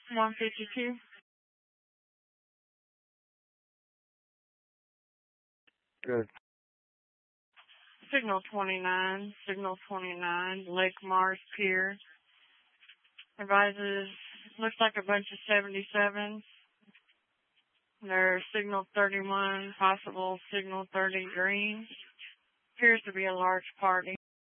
152. Good. Signal 29, Lake Mars Pier. Advises, looks like a bunch of 77s. There's signal 31, possible signal 30 green. Appears to be a large party.